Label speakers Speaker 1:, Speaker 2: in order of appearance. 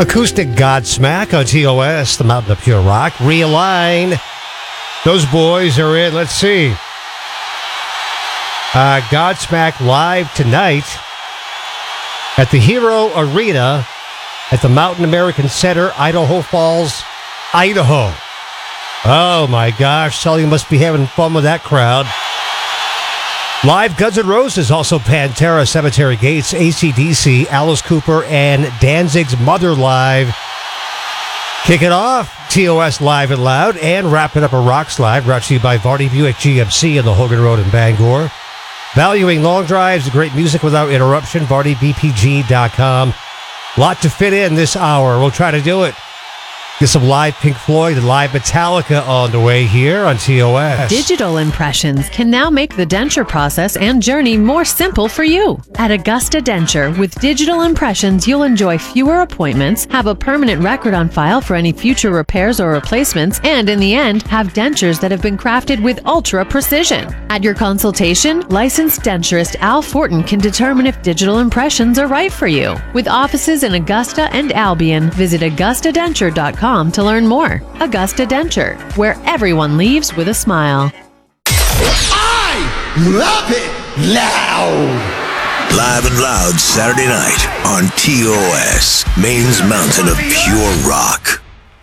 Speaker 1: Acoustic Godsmack on TOS, the Mountain of Pure Rock. Realign. Those boys are in. Let's see. Godsmack live tonight at the Hero Arena at the Mountain American Center, Idaho Falls, Idaho. Oh my gosh, Sully must be having fun with that crowd. Live Guns N' Roses, also Pantera, Cemetery Gates, AC/DC, Alice Cooper, and Danzig's Mother live. Kick it off, TOS Live and Loud, and wrapping up a rock slide brought to you by Vardy Buick GMC in the Hogan Road in Bangor. Valuing long drives, great music without interruption, VardyBPG.com. Lot to fit in this hour. We'll try to do it. Get some live Pink Floyd and live Metallica on the way here on TOS.
Speaker 2: Digital impressions can now make the denture process and journey more simple for you. At Augusta Denture, with digital impressions, you'll enjoy fewer appointments, have a permanent record on file for any future repairs or replacements, and in the end, have dentures that have been crafted with ultra precision. At your consultation, licensed denturist Al Fortin can determine if digital impressions are right for you. With offices in Augusta and Albion, visit AugustaDenture.com to learn more. Augusta Denture, where everyone leaves with a smile.
Speaker 3: I love it loud.
Speaker 4: Live and Loud Saturday night on TOS, Maine's Mountain of Pure Rock.